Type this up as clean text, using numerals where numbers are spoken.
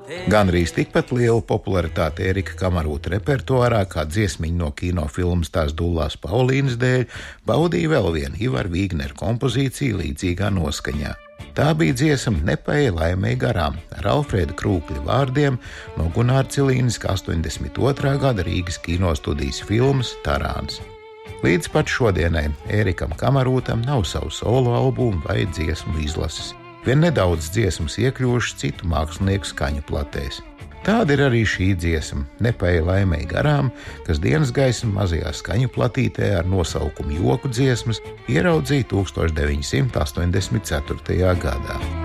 Gandrīz tikpat lielu popularitāti Ērika Kamarūta repertuārā, kā dziesmiņa no kinofilmas Tās dullās Paulīnas dēļ, baudīja vēl viena Ivara Vīgnera kompozīcija līdzīgā noskaņā. Tā bija dziesma Nepaeja laimei garām ar Alfrēda Krūkļa vārdiem no Gunāra Cilīniska 82. gada Rīgas kinostudijas filmas Tarāns. Līdz pat šodienai Ērikam Kamarūtam nav savu solo albumu vai dziesmu izlases. Vien nedaudz dziesmas iekļuvušas citu mākslinieku skaņu platēs. Tāda ir arī šī dziesma Nepaeja laimei garām, kas dienas gaismu mazajā skaņu platītē ar nosaukumu Joku dziesmas ieraudzīja 1984. gadā.